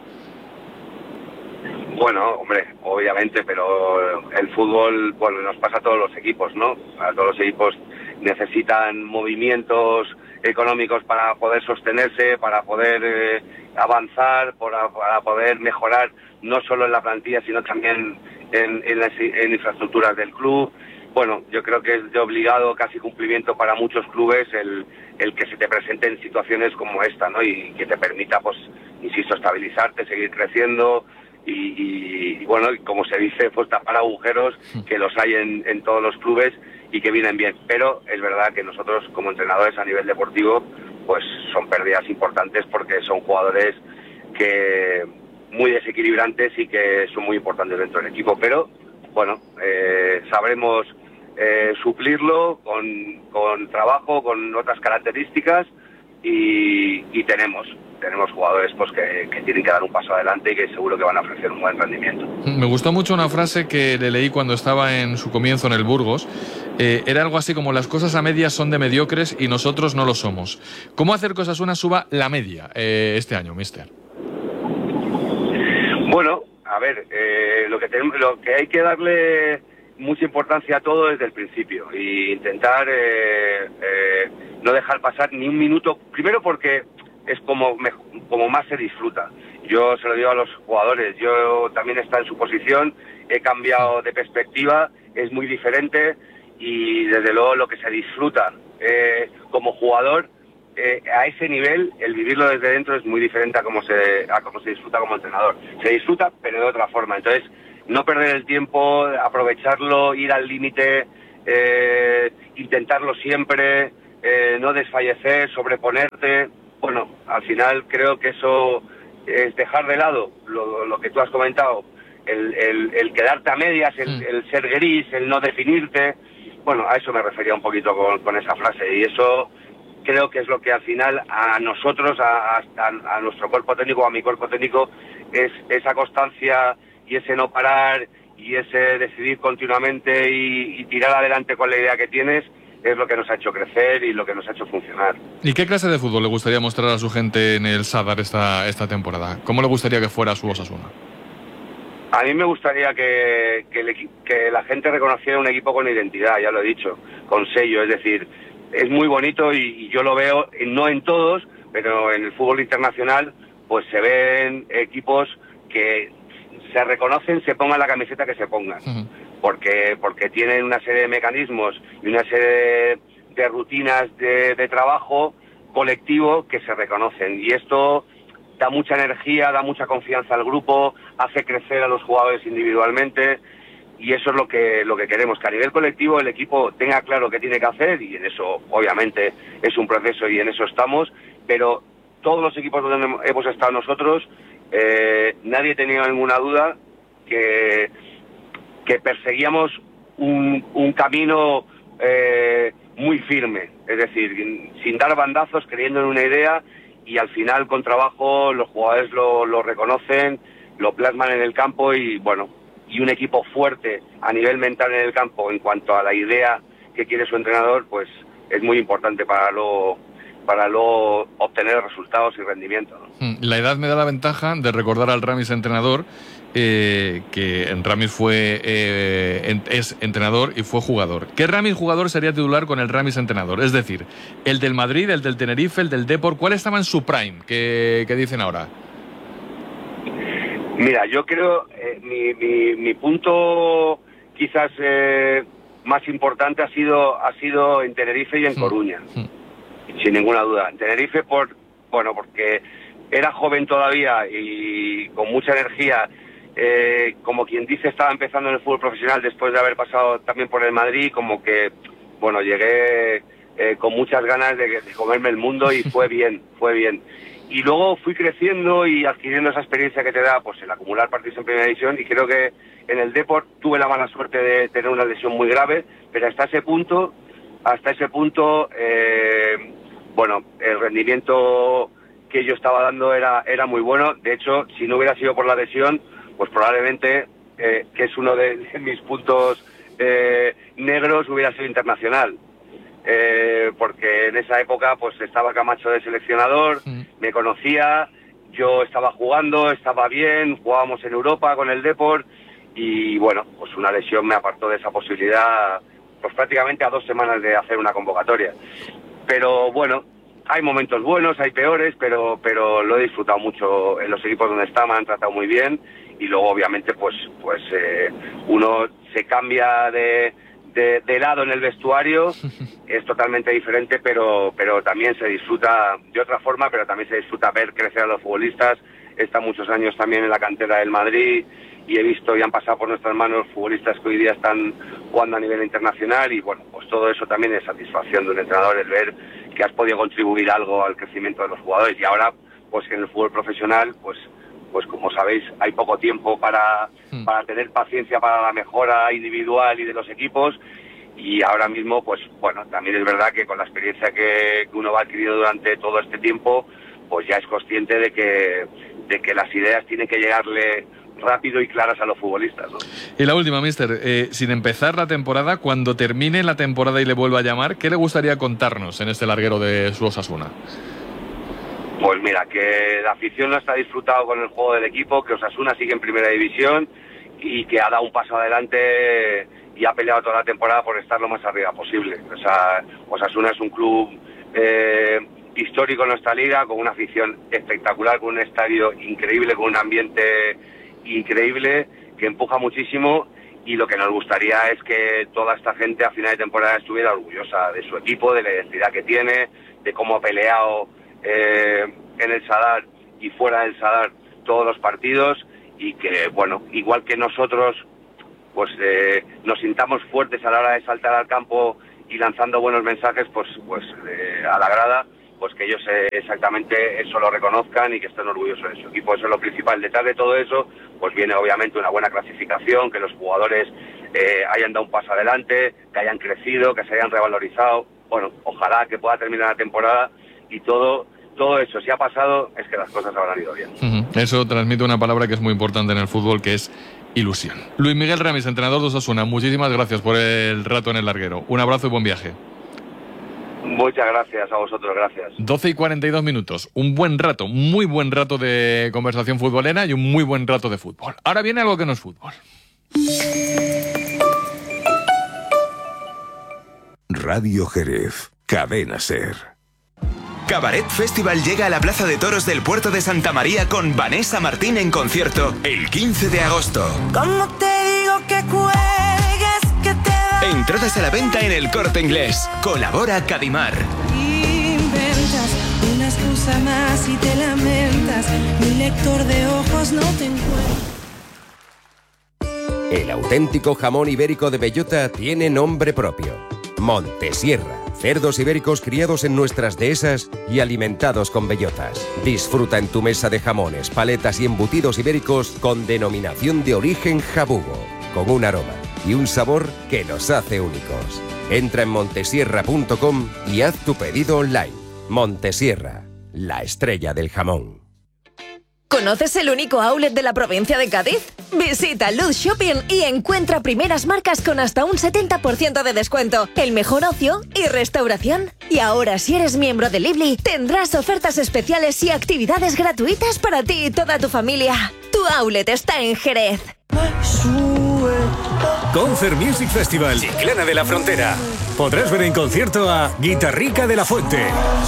Bueno, hombre, obviamente, pero el fútbol, bueno, nos pasa a todos los equipos, ¿no? A todos los equipos necesitan movimientos económicos para poder sostenerse, para poder eh, avanzar, para, para poder mejorar no solo en la plantilla, sino también en, en las en infraestructuras del club. Bueno, yo creo que es de obligado casi cumplimiento para muchos clubes el, el que se te presenten situaciones como esta, ¿no? Y que te permita, pues, insisto, estabilizarte, seguir creciendo. Y, y, y bueno, como se dice, pues tapar agujeros que los hay en, en todos los clubes y que vienen bien. Pero es verdad que nosotros como entrenadores a nivel deportivo pues son pérdidas importantes porque son jugadores que muy desequilibrantes y que son muy importantes dentro del equipo. Pero bueno, eh, sabremos eh, suplirlo con, con trabajo, con otras características y, y tenemos tenemos jugadores pues que, que tienen que dar un paso adelante y que seguro que van a ofrecer un buen rendimiento. Me gustó mucho una frase que le leí cuando estaba en su comienzo en el Burgos. Eh, era algo así como: las cosas a medias son de mediocres y nosotros no lo somos. ¿Cómo hacer que Osasuna suba la media eh, este año, mister? Bueno, a ver, eh, lo que tenemos, lo que hay que darle mucha importancia a todo desde el principio e intentar eh, eh, no dejar pasar ni un minuto, primero porque es como, como más se disfruta. Yo se lo digo a los jugadores, yo también estoy en su posición, he cambiado de perspectiva, es muy diferente y desde luego lo que se disfruta eh, como jugador eh, a ese nivel, el vivirlo desde dentro es muy diferente a cómo se, a cómo se disfruta como entrenador. Se disfruta, pero de otra forma. Entonces, no perder el tiempo, aprovecharlo, ir al límite, eh, intentarlo siempre, eh, no desfallecer, sobreponerte. Bueno, al final creo que eso es dejar de lado lo, lo que tú has comentado, el, el, el quedarte a medias, el, el ser gris, el no definirte. Bueno, a eso me refería un poquito con, con esa frase, y eso creo que es lo que al final a nosotros, a, a, a nuestro cuerpo técnico, a mi cuerpo técnico, es esa constancia y ese no parar y ese decidir continuamente y, y tirar adelante con la idea que tienes, es lo que nos ha hecho crecer y lo que nos ha hecho funcionar. ¿Y qué clase de fútbol le gustaría mostrar a su gente en el Sadar esta, esta temporada? ¿Cómo le gustaría que fuera su Osasuna? A mí me gustaría que, que, el, que la gente reconociera un equipo con identidad, ya lo he dicho, con sello, es decir, es muy bonito y, y yo lo veo, no en todos, pero en el fútbol internacional pues se ven equipos que se reconocen, se pongan la camiseta que se pongan, uh-huh. porque porque tienen una serie de mecanismos y una serie de, de rutinas de, de trabajo colectivo que se reconocen, y esto da mucha energía, da mucha confianza al grupo, hace crecer a los jugadores individualmente, y eso es lo que lo que queremos, que a nivel colectivo el equipo tenga claro qué tiene que hacer, y en eso obviamente es un proceso y en eso estamos, pero todos los equipos donde hemos estado nosotros, eh, nadie tenía ninguna duda que, que perseguíamos un, un camino eh, muy firme, es decir, sin dar bandazos, creyendo en una idea, y al final con trabajo los jugadores lo, lo reconocen, lo plasman en el campo, y bueno, y un equipo fuerte a nivel mental en el campo en cuanto a la idea que quiere su entrenador, pues es muy importante para luego, para luego obtener resultados y rendimiento, ¿no? La edad me da la ventaja de recordar al Ramis entrenador, eh, que en Ramis fue eh, en, es entrenador y fue jugador. ¿Qué Ramis jugador sería titular con el Ramis entrenador? Es decir, el del Madrid, el del Tenerife, el del Depor, ¿cuál estaba en su prime? ¿Qué, qué dicen ahora? Mira, yo creo, eh, mi, mi, mi punto quizás eh, más importante ha sido ha sido en Tenerife y en Coruña, mm. sin ninguna duda. En Tenerife, por bueno, porque era joven todavía y con mucha energía, eh, como quien dice, estaba empezando en el fútbol profesional después de haber pasado también por el Madrid, como que, bueno, llegué eh, con muchas ganas de, de comerme el mundo, y fue bien, fue bien. Y luego fui creciendo y adquiriendo esa experiencia que te da pues el acumular partidos en primera división, y creo que en el Depor tuve la mala suerte de tener una lesión muy grave, pero hasta ese punto, hasta ese punto, eh, bueno, el rendimiento que yo estaba dando era, era muy bueno. De hecho, si no hubiera sido por la lesión, pues probablemente, eh, que es uno de, de mis puntos eh, negros, hubiera sido internacional. Eh, porque en esa época pues estaba Camacho de seleccionador, sí. Me conocía, yo estaba jugando, estaba bien, jugábamos en Europa con el Depor, y bueno, pues una lesión me apartó de esa posibilidad pues prácticamente a dos semanas de hacer una convocatoria. Pero bueno, hay momentos buenos, hay peores, pero pero lo he disfrutado mucho en los equipos donde está, me han tratado muy bien, y luego obviamente pues pues eh, uno se cambia de De, de lado en el vestuario, es totalmente diferente, pero pero también se disfruta de otra forma, pero también se disfruta ver crecer a los futbolistas. He estado muchos años también en la cantera del Madrid y he visto y han pasado por nuestras manos futbolistas que hoy día están jugando a nivel internacional, y bueno, pues todo eso también es satisfacción de un entrenador, el ver que has podido contribuir algo al crecimiento de los jugadores. Y ahora, pues en el fútbol profesional, pues pues como sabéis, hay poco tiempo para, mm. para tener paciencia para la mejora individual y de los equipos, y ahora mismo, pues bueno, también es verdad que con la experiencia que, que uno va adquiriendo durante todo este tiempo, pues ya es consciente de que, de que las ideas tienen que llegarle rápido y claras a los futbolistas, ¿no? Y la última, mister, eh, sin empezar la temporada, cuando termine la temporada y le vuelva a llamar, ¿qué le gustaría contarnos en este larguero de su Osasuna? Pues mira, que la afición no está disfrutado con el juego del equipo, que Osasuna sigue en primera división y que ha dado un paso adelante y ha peleado toda la temporada por estar lo más arriba posible. O sea, Osasuna es un club eh, histórico en nuestra liga, con una afición espectacular, con un estadio increíble, con un ambiente increíble, que empuja muchísimo, y lo que nos gustaría es que toda esta gente a final de temporada estuviera orgullosa de su equipo, de la identidad que tiene, de cómo ha peleado eh, en el Sadar y fuera del Sadar todos los partidos, y que, bueno, igual que nosotros, pues eh, nos sintamos fuertes a la hora de saltar al campo y lanzando buenos mensajes, pues, pues eh, a la grada, pues que ellos eh, exactamente eso lo reconozcan y que estén orgullosos de su equipo. Eso es lo principal. Detrás de todo eso, pues viene obviamente una buena clasificación, que los jugadores eh, hayan dado un paso adelante, que hayan crecido, que se hayan revalorizado. Bueno, ojalá que pueda terminar la temporada y todo, todo eso. Si ha pasado, es que las cosas habrán ido bien. Uh-huh. Eso transmite una palabra que es muy importante en el fútbol, que es ilusión. Luis Miguel Ramis, entrenador de Osasuna, muchísimas gracias por el rato en el larguero. Un abrazo y buen viaje. Muchas gracias a vosotros, gracias. doce y cuarenta y dos minutos. Un buen rato, muy buen rato de conversación futbolera y un muy buen rato de fútbol. Ahora viene algo que no es fútbol. Radio Jerez, Cadena Ser. Cabaret Festival llega a la Plaza de Toros del Puerto de Santa María con Vanessa Martín en concierto el quince de agosto. ¿Cómo te digo que cuelgues, que te da... Entradas a la venta en El Corte Inglés. Colabora Cadimar. Inventas una excusa más y te lamentas. Mi lector de ojos no te encuentra. El auténtico jamón ibérico de bellota tiene nombre propio: Montesierra. Cerdos ibéricos criados en nuestras dehesas y alimentados con bellotas. Disfruta en tu mesa de jamones, paletas y embutidos ibéricos con denominación de origen jabugo, con un aroma y un sabor que los hace únicos. Entra en montesierra punto com y haz tu pedido online. Montesierra, la estrella del jamón. ¿Conoces el único outlet de la provincia de Cádiz? Visita Luz Shopping y encuentra primeras marcas con hasta un setenta por ciento de descuento, el mejor ocio y restauración. Y ahora, si eres miembro de Lively, tendrás ofertas especiales y actividades gratuitas para ti y toda tu familia. Tu outlet está en Jerez. Concert Music Festival Chiclana de la Frontera. Podrás ver en concierto a Guitarrica de la Fuente,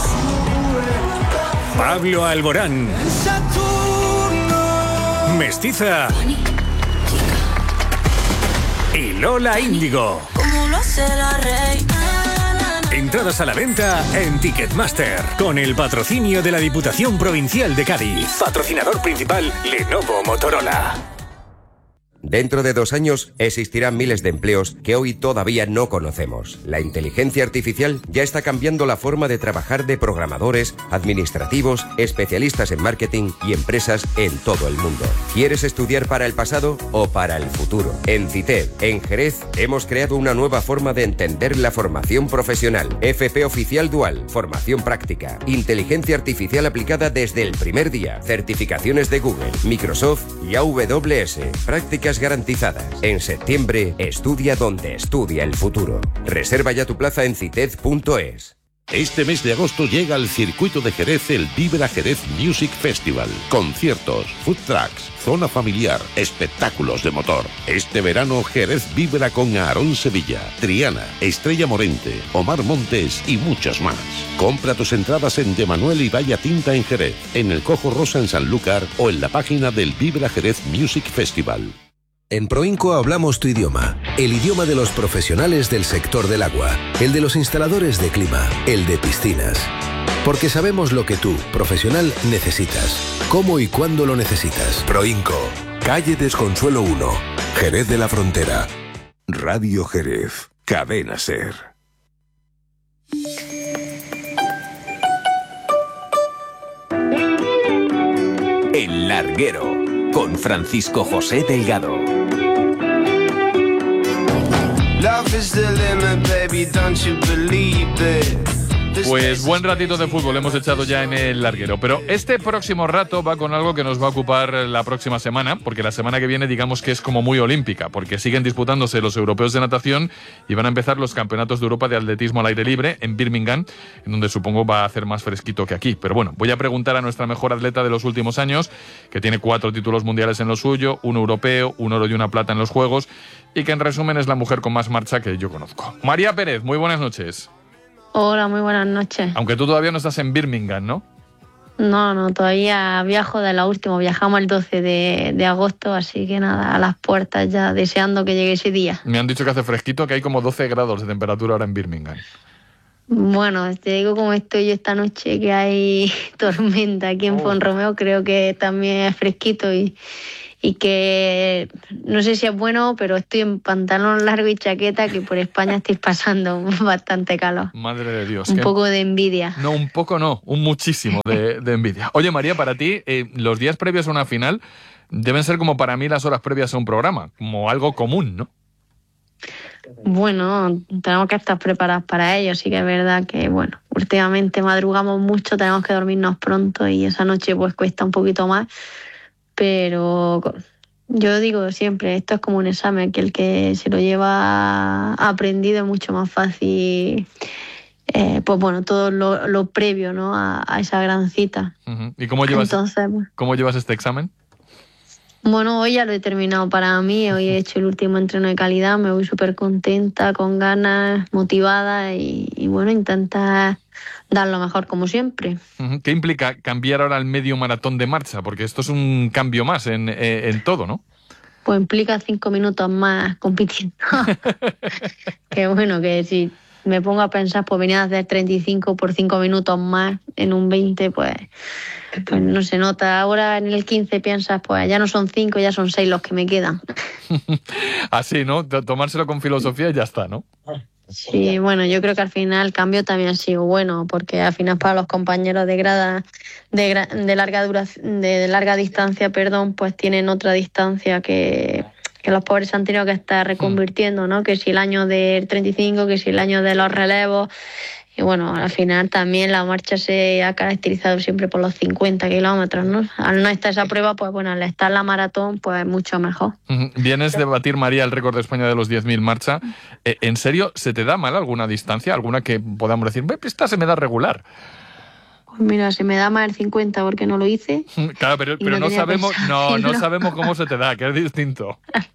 Pablo Alborán, Mestiza y Lola Índigo. Entradas a la venta en Ticketmaster, con el patrocinio de la Diputación Provincial de Cádiz. Patrocinador principal, Lenovo Motorola. Dentro de dos años existirán miles de empleos que hoy todavía no conocemos. La inteligencia artificial ya está cambiando la forma de trabajar de programadores, administrativos, especialistas en marketing y empresas en todo el mundo. ¿Quieres estudiar para el pasado o para el futuro? En CITED, en Jerez, hemos creado una nueva forma de entender la formación profesional. F P Oficial Dual, formación práctica, inteligencia artificial aplicada desde el primer día, certificaciones de Google, Microsoft y A W S, prácticas garantizadas. En septiembre, estudia donde estudia el futuro. Reserva ya tu plaza en cited punto es. Este mes de agosto llega al circuito de Jerez el Vibra Jerez Music Festival. Conciertos, food trucks, zona familiar, espectáculos de motor. Este verano Jerez vibra con Aarón Sevilla, Triana, Estrella Morente, Omar Montes y muchos más. Compra tus entradas en De Manuel y Vaya Tinta en Jerez, en el Cojo Rosa en Sanlúcar o en la página del Vibra Jerez Music Festival. En Proinco hablamos tu idioma, el idioma de los profesionales del sector del agua, el de los instaladores de clima, el de piscinas. Porque sabemos lo que tú, profesional, necesitas, cómo y cuándo lo necesitas. Proinco, calle Desconsuelo uno, Jerez de la Frontera. Radio Jerez, Cadena Ser. El Larguero, con Francisco José Delgado. Pues buen ratito de fútbol hemos echado ya en el larguero, pero este próximo rato va con algo que nos va a ocupar la próxima semana, porque la semana que viene digamos que es como muy olímpica, porque siguen disputándose los europeos de natación y van a empezar los campeonatos de Europa de atletismo al aire libre en Birmingham, en donde supongo va a hacer más fresquito que aquí. Pero bueno, voy a preguntar a nuestra mejor atleta de los últimos años, que tiene cuatro títulos mundiales en lo suyo, un europeo, un oro y una plata en los Juegos, y que en resumen es la mujer con más marcha que yo conozco. María Pérez, muy buenas noches. Hola, muy buenas noches. Aunque tú todavía no estás en Birmingham, ¿no? No, no, todavía viajo de la última. Viajamos el doce de agosto, así que nada, a las puertas ya, deseando que llegue ese día. Me han dicho que hace fresquito, que hay como doce grados de temperatura ahora en Birmingham. Bueno, te digo cómo estoy yo esta noche, que hay tormenta aquí en Oh. Fonromeo, creo que también es fresquito y, y que no sé si es bueno, pero estoy en pantalón largo y chaqueta, que por España estoy pasando bastante calor. Madre de Dios. Un qué- poco de envidia. No, un poco no, un muchísimo de, de envidia. Oye, María, para ti, eh, los días previos a una final deben ser como para mí las horas previas a un programa, como algo común, ¿no? Bueno, tenemos que estar preparados para ello. Sí que es verdad que, bueno, últimamente madrugamos mucho, tenemos que dormirnos pronto y esa noche pues cuesta un poquito más. Pero yo digo siempre, esto es como un examen, que el que se lo lleva aprendido es mucho más fácil, eh, pues bueno, todo lo, lo previo, ¿no?, a, a esa gran cita. Ujú. ¿Y cómo llevas, Entonces, bueno. cómo llevas este examen? Bueno, hoy ya lo he terminado para mí, hoy he hecho el último entreno de calidad, me voy súper contenta, con ganas, motivada y, y bueno, intentar dar lo mejor como siempre. Ujú. ¿Qué implica cambiar ahora al medio maratón de marcha? Porque esto es un cambio más en, eh, en todo, ¿no? Pues implica cinco minutos más compitiendo. Que bueno, que si me pongo a pensar, pues venía a hacer treinta y cinco por cinco minutos más en un veinte, pues, pues no se nota. Ahora en el quince piensas, pues ya no son cinco, ya son seis los que me quedan. Así, ¿no? T- Tomárselo con filosofía y ya está, ¿no? Sí, bueno, yo creo que al final el cambio también ha sido bueno, porque al final para los compañeros de grada de, gra- de larga duración, de larga distancia, perdón, pues tienen otra distancia que, que los pobres han tenido que estar reconvirtiendo, ¿no? Que si el año del treinta y cinco, que si el año de los relevos. Y bueno, al final también la marcha se ha caracterizado siempre por los cincuenta kilómetros, ¿no? Al no estar esa prueba, pues bueno, al estar la maratón, pues mucho mejor. Ujú. Vienes de batir, María, el récord de España de los diez mil marcha. Eh, ¿En serio se te da mal alguna distancia? ¿Alguna que podamos decir, "Ve, esta se me da regular"? Pues mira, se me da más el cincuenta porque no lo hice. Claro, pero, Y pero no no tenía sabemos, pensado no, no hacerlo. sabemos cómo se te da, que es distinto.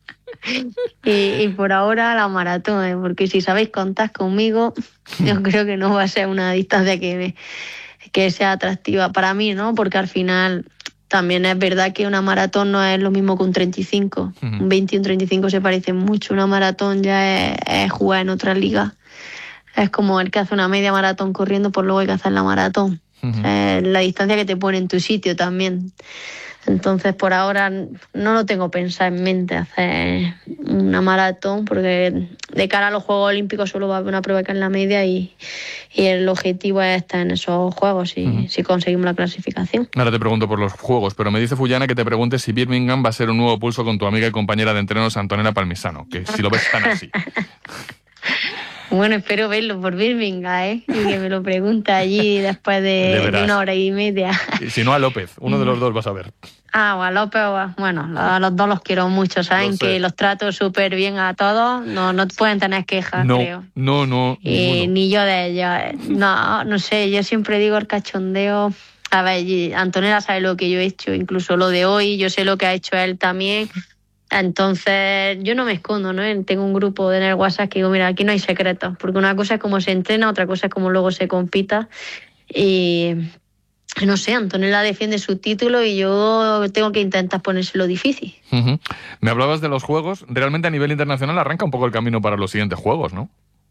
Y, y por ahora la maratón, ¿eh? Porque si sabéis contar conmigo, yo creo que no va a ser una distancia que, me- que sea atractiva para mí, ¿no? Porque al final también es verdad que una maratón no es lo mismo que un treinta y cinco. Ujú. Un veinte y un treinta y cinco se parecen mucho. Una maratón ya es, es jugar en otra liga. Es como el que hace una media maratón corriendo, pues luego hay que hacer la maratón. Eh, la distancia que te pone en tu sitio también. Entonces, por ahora no lo tengo pensado en mente hacer una maratón, porque de cara a los Juegos Olímpicos solo va a haber una prueba que es la media y, y el objetivo es estar en esos Juegos si, Ujú. si conseguimos la clasificación. Ahora te pregunto por los juegos, pero me dice Fullana que te pregunte si Birmingham va a ser un nuevo pulso con tu amiga y compañera de entrenos Antonella Palmisano, que si lo ves tan así. Bueno, espero verlo por Birmingham, ¿eh? Y que me lo pregunte allí después Le de, verás. de una hora y media. Y si no, a López, uno de los dos vas a ver. Ah, o a López, o a- bueno, a los dos los quiero mucho, saben Lo sé. que los trato súper bien a todos, no, no pueden tener quejas, No, creo. no, no. Y ninguno. ni yo de ellos. No, no sé, yo siempre digo el cachondeo. A ver, y Antonella sabe lo que yo he hecho, incluso lo de hoy, yo sé lo que ha hecho él también. Entonces, yo no me escondo, ¿no? Tengo un grupo en el WhatsApp que digo, mira, aquí no hay secretos, porque una cosa es cómo se entrena, otra cosa es cómo luego se compita. Y no sé, Antonella defiende su título y yo tengo que intentar ponérselo difícil. Ujú. Me hablabas de los juegos. Realmente a nivel internacional arranca un poco el camino para los siguientes juegos, ¿no?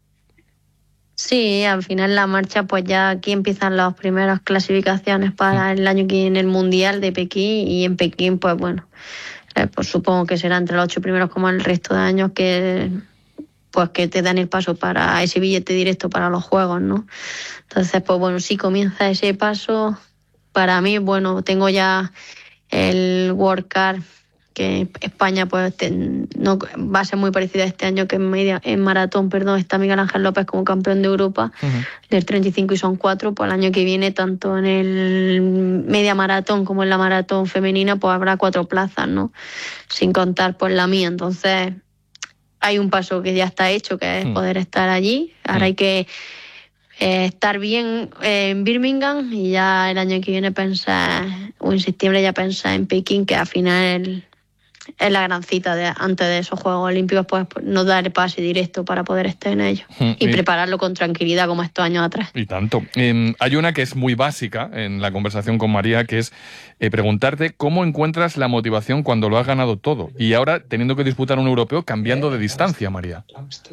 Sí, al final la marcha, pues ya aquí empiezan las primeras clasificaciones para el año que viene el Mundial de Pekín, y en Pekín, pues bueno, eh, pues supongo que será entre los ocho primeros como el resto de años que pues que te dan el paso para ese billete directo para los Juegos, ¿no? Entonces, pues bueno, sí comienza ese paso. Para mí, bueno, tengo ya el World Cup, que España pues te- no va a ser muy parecida este año, que en media en maratón, perdón, está Miguel Ángel López como campeón de Europa del treinta y cinco y son cuatro. Pues el año que viene, tanto en el media maratón como en la maratón femenina, pues habrá cuatro plazas, ¿no? Sin contar pues la mía. Entonces hay un paso que ya está hecho, que es Mm. poder estar allí. Ahora hay que eh, estar bien eh, en Birmingham y ya el año que viene pensar, o en septiembre ya pensar en Pekín, que al final es la gran cita de, antes de esos Juegos Olímpicos, pues no dar el pase directo para poder estar en ellos Mm, y y- prepararlo con tranquilidad como estos años atrás. Y tanto. Eh, hay una que es muy básica en la conversación con María, que es eh, preguntarte cómo encuentras la motivación cuando lo has ganado todo y ahora teniendo que disputar un europeo cambiando de distancia, María.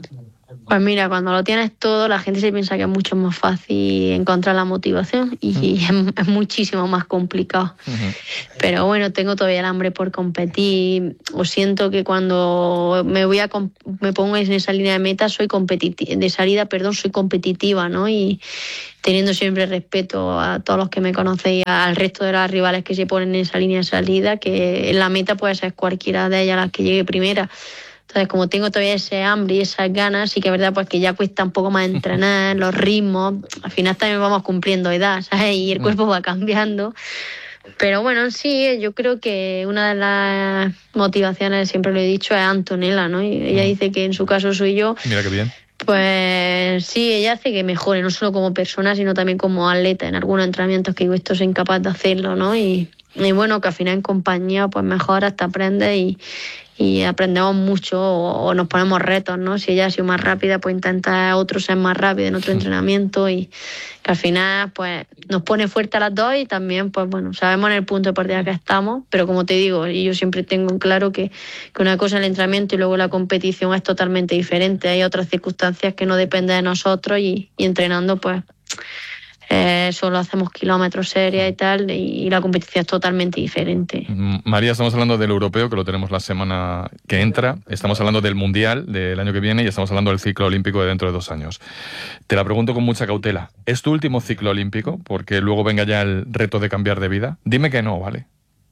Pues mira, cuando lo tienes todo, la gente se piensa que es mucho más fácil encontrar la motivación y, y es, es muchísimo más complicado. Uh-huh. Pero bueno, tengo todavía el hambre por competir. O siento que cuando me voy a me pongo en esa línea de meta, soy competitiva, de salida, perdón, soy competitiva, ¿no? Y teniendo siempre respeto a todos los que me conocen y al resto de las rivales que se ponen en esa línea de salida, que en la meta puede ser cualquiera de ellas las que llegue primera. Entonces, como tengo todavía ese hambre y esas ganas, sí que es verdad pues que ya cuesta un poco más entrenar, los ritmos, al final también vamos cumpliendo edad, ¿sabes? Y el cuerpo va cambiando. Pero bueno, sí, yo creo que una de las motivaciones, siempre lo he dicho, es Antonella, ¿no? Y ella dice que en su caso soy yo. Mira qué bien. Pues sí, ella hace que mejore, no solo como persona, sino también como atleta. En algunos entrenamientos que digo, esto soy incapaz de hacerlo, ¿no? Y, y bueno, que al final en compañía pues mejoras, te aprendes y, y aprendemos mucho o, o nos ponemos retos, ¿no? Si ella ha sido más rápida, pues intenta otro ser más rápido en otro sí. entrenamiento y que al final pues nos pone fuerte a las dos y también pues bueno, sabemos en el punto de partida que estamos, pero como te digo, y yo siempre tengo en claro que, que una cosa es el entrenamiento y luego la competición es totalmente diferente. Hay otras circunstancias que no dependen de nosotros y, y entrenando pues Eh, solo hacemos kilómetros serias y tal, y, y la competición es totalmente diferente. María, estamos hablando del europeo, que lo tenemos la semana que entra, estamos hablando del mundial del año que viene y estamos hablando del ciclo olímpico de dentro de dos años. Te la pregunto con mucha cautela, ¿es tu último ciclo olímpico? Porque luego venga ya el reto de cambiar de vida. Dime que no, ¿vale?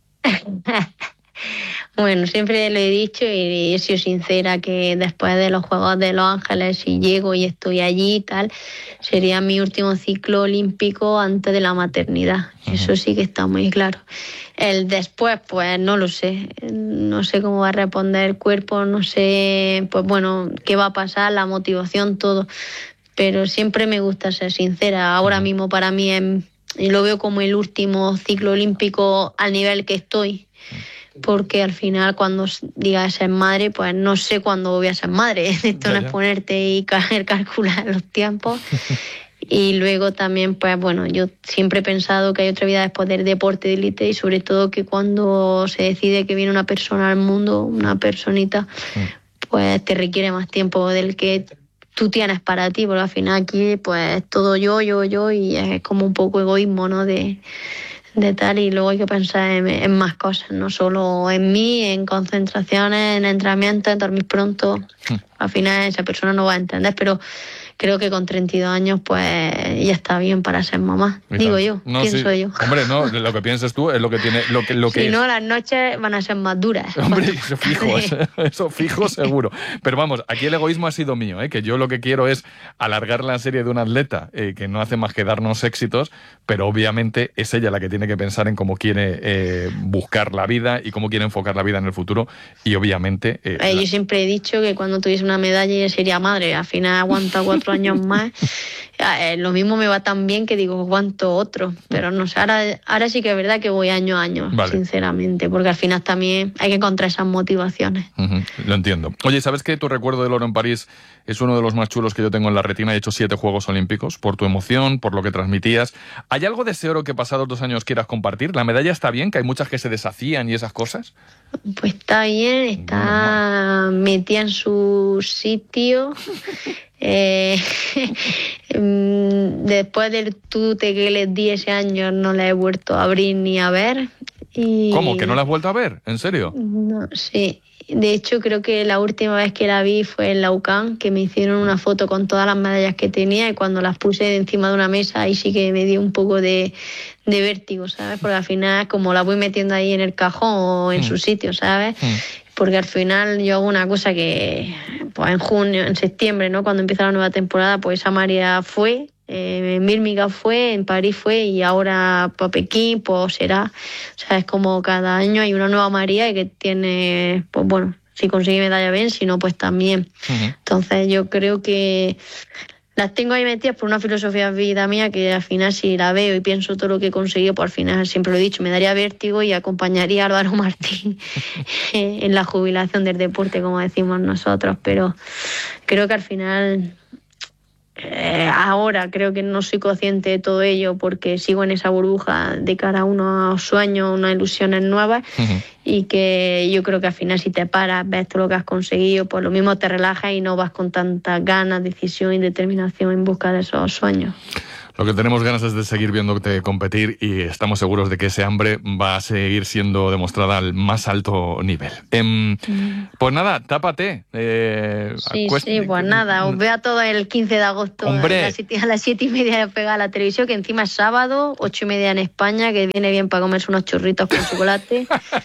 Bueno, siempre lo he dicho y he sido sincera que después de los Juegos de Los Ángeles, si llego y estoy allí y tal, sería mi último ciclo olímpico antes de la maternidad. Uh-huh. Eso sí que está muy claro. El después, pues no lo sé. No sé cómo va a responder el cuerpo, no sé, pues bueno, qué va a pasar, la motivación, todo. Pero siempre me gusta ser sincera. Ahora uh-huh. mismo para mí es, y lo veo como el último ciclo olímpico al nivel que estoy. Porque al final cuando digas ser madre, pues no sé cuándo voy a ser madre. Esto ya, no ya. es ponerte y calcular los tiempos. Y luego también, pues bueno, yo siempre he pensado que hay otra vida después del deporte de élite y sobre todo que cuando se decide que viene una persona al mundo, una personita, pues te requiere más tiempo del que tú tienes para ti, porque al final aquí pues todo yo, yo, yo y es como un poco egoísmo, ¿no? De... de tal, y luego hay que pensar en, en más cosas, no solo en mí, en concentraciones, en entrenamiento, en dormir pronto. Hmm. Al final esa persona no va a entender, pero creo que con treinta y dos años pues ya está bien para ser mamá. Y Digo tal. yo, no, pienso sí. yo. Hombre, no, lo que pienses tú es lo que tiene, lo que, lo que si es. no, las noches van a ser más duras. Hombre, eso fijo, eso, eso fijo seguro. Pero vamos, aquí el egoísmo ha sido mío, ¿eh? Que yo lo que quiero es alargar la serie de un atleta eh, que no hace más que darnos éxitos, pero obviamente es ella la que tiene que pensar en cómo quiere eh, buscar la vida y cómo quiere enfocar la vida en el futuro y obviamente... Eh, eh, la... Yo siempre he dicho que cuando tuviese una medalla ella sería madre, al final aguanta cuatro años más. Eh, lo mismo me va tan bien que digo, aguanto otro, pero no sé, ahora, ahora sí que es verdad que voy año a año, vale. sinceramente, porque al final también hay que encontrar esas motivaciones. Uh-huh, lo entiendo. Oye, ¿sabes que tu recuerdo del oro en París es uno de los más chulos que yo tengo en la retina? He hecho siete Juegos Olímpicos, por tu emoción, por lo que transmitías. ¿Hay algo de ese oro que pasados dos años quieras compartir? ¿La medalla está bien, que hay muchas que se deshacían y esas cosas? Pues está bien, está bueno. metida en su sitio. Eh, después del tute que les di ese año no la he vuelto a abrir ni a ver. Y... ¿Cómo? ¿Que no la has vuelto a ver? ¿En serio? No, sí. De hecho, creo que la última vez que la vi fue en la U C A M, que me hicieron una foto con todas las medallas que tenía y cuando las puse encima de una mesa ahí sí que me dio un poco de, de vértigo, ¿sabes? Porque al final como la voy metiendo ahí en el cajón o en mm. su sitio, ¿sabes? Mm. Porque al final yo hago una cosa que pues en junio, en septiembre, ¿no? Cuando empieza la nueva temporada, pues esa María fue, eh, en Birmingham fue, en París fue y ahora para Pekín pues será. O sea, es como cada año hay una nueva María y que tiene, pues bueno, si consigue medalla bien, si no pues también. Uh-huh. Entonces yo creo que las tengo ahí metidas por una filosofía de vida mía que al final si la veo y pienso todo lo que he conseguido, pues al final siempre lo he dicho, me daría vértigo y acompañaría a Álvaro Martín en la jubilación del deporte, como decimos nosotros, pero creo que al final Eh, ahora creo que no soy consciente de todo ello porque sigo en esa burbuja de cara a unos sueños, unas ilusiones nuevas. Uh-huh. Y que yo creo que al final si te paras, ves todo lo que has conseguido, pues lo mismo te relajas y no vas con tantas ganas, decisión y determinación en busca de esos sueños. Lo que tenemos ganas es de seguir viéndote competir y estamos seguros de que ese hambre va a seguir siendo demostrada al más alto nivel. Eh, mm. Pues nada, tápate. Eh, sí, acuest... sí, pues nada, os veo a todos el quince de agosto Hombre. a las, siete, a las siete y media de pegar a la televisión, que encima es sábado, ocho y media en España, que viene bien para comerse unos churritos con chocolate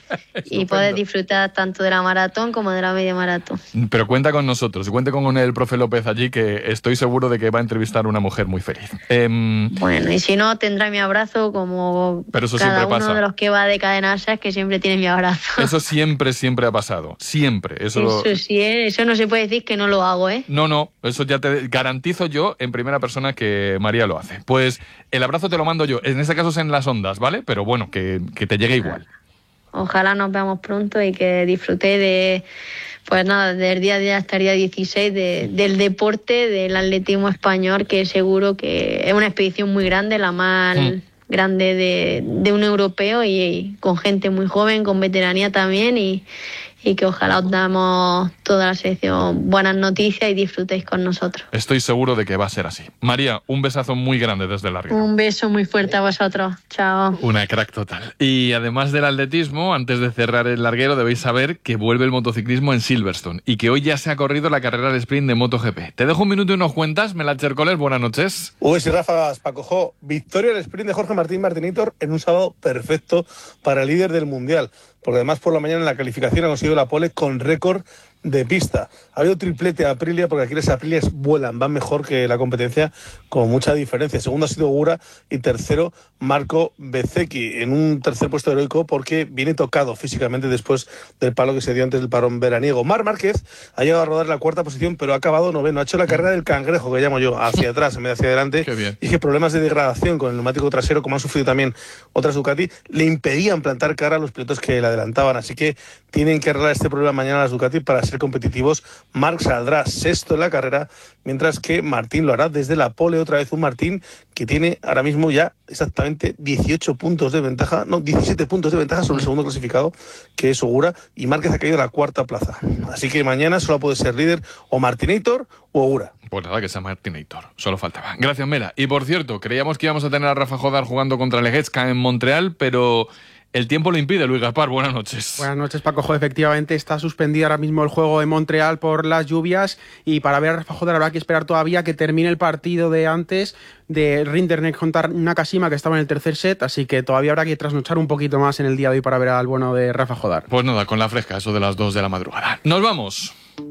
y poder disfrutar tanto de la maratón como de la media maratón. Pero cuenta con nosotros, cuente con el profe López allí, que estoy seguro de que va a entrevistar a una mujer muy feliz. Eh, Bueno, y si no, tendrá mi abrazo como Pero eso cada uno pasa. de los que va de Cadena Ser, que siempre tiene mi abrazo. Eso siempre, siempre ha pasado. Siempre. Eso, eso sí, ¿eh? Eso no se puede decir que no lo hago, ¿eh? No, no, eso ya te garantizo yo en primera persona que María lo hace. Pues el abrazo te lo mando yo. En este caso es en las ondas, ¿vale? Pero bueno, que, que te llegue igual. Ojalá nos veamos pronto y que disfruté de... Pues nada, del día a día hasta el día dieciséis de, del deporte, del atletismo español, que seguro que es una expedición muy grande, la más mm. grande de, de un europeo y, y con gente muy joven, con veteranía también y, y que ojalá os damos toda la selección buenas noticias y disfrutéis con nosotros. Estoy seguro de que va a ser así. María, un besazo muy grande desde el larguero. Un beso muy fuerte a vosotros. Chao. Una crack total. Y además del atletismo, antes de cerrar el larguero, debéis saber que vuelve el motociclismo en Silverstone y que hoy ya se ha corrido la carrera de sprint de MotoGP. Te dejo un minuto y nos cuentas. Melacher Coles, buenas noches. Uy, sí, Rafa, Paco Jo. Victoria del sprint de Jorge Martín Martinitor en un sábado perfecto para el líder del Mundial. Porque además por la mañana en la calificación ha conseguido la pole con récord de pista. Ha habido triplete a Aprilia, porque aquí las Aprilias vuelan, van mejor que la competencia con mucha diferencia. Segundo ha sido Ogura y tercero Marco Bezzecchi, en un tercer puesto heroico porque viene tocado físicamente después del palo que se dio antes del parón veraniego. Marc Márquez ha llegado a rodar la cuarta posición, pero ha acabado noveno. Ha hecho la carrera del cangrejo, que llamo yo, hacia atrás en vez de hacia adelante. Qué bien. Y que problemas de degradación con el neumático trasero, como han sufrido también otras Ducati, le impedían plantar cara a los pilotos que le adelantaban. Así que tienen que arreglar este problema mañana las Ducati para ser competitivos. Marc saldrá sexto en la carrera, mientras que Martín lo hará desde la pole, otra vez un Martín que tiene ahora mismo ya exactamente dieciocho puntos de ventaja, no, diecisiete puntos de ventaja sobre el segundo clasificado, que es Ogura, y Márquez ha caído a la cuarta plaza. Así que mañana solo puede ser líder o Martinator o Ogura. Pues nada, que sea Martinator, solo faltaba. Gracias, Mela. Y por cierto, creíamos que íbamos a tener a Rafa Jodar jugando contra Legetska en Montreal, pero el tiempo lo impide. Luis Gaspar, buenas noches. Buenas noches, Paco Jo. Efectivamente está suspendido ahora mismo el juego de Montreal por las lluvias y para ver a Rafa Jodar habrá que esperar todavía que termine el partido de antes de Rinderknecht contra Nakashima, que estaba en el tercer set, así que todavía habrá que trasnochar un poquito más en el día de hoy para ver al bueno de Rafa Jodar. Pues nada, con la fresca, eso de las dos de la madrugada. ¡Nos vamos!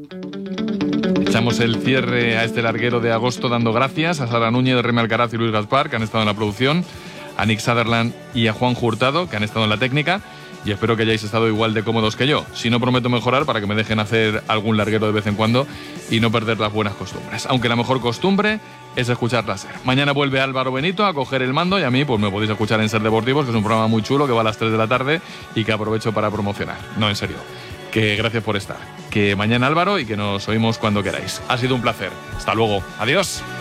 Echamos el cierre a este larguero de agosto dando gracias a Sara Núñez, Remy Alcaraz y Luis Gaspar, que han estado en la producción, a Nick Sutherland y a Juan Hurtado, que han estado en la técnica, y espero que hayáis estado igual de cómodos que yo. Si no, prometo mejorar para que me dejen hacer algún larguero de vez en cuando y no perder las buenas costumbres. Aunque la mejor costumbre es escucharla ser. Mañana vuelve Álvaro Benito a coger el mando y a mí pues me podéis escuchar en Ser Deportivos, que es un programa muy chulo que va a las tres de la tarde y que aprovecho para promocionar. No, en serio. Que gracias por estar. Que mañana Álvaro y que nos oímos cuando queráis. Ha sido un placer. Hasta luego. Adiós.